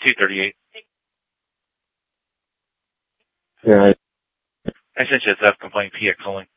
238. Yeah. I sent you a theft complaint via calling.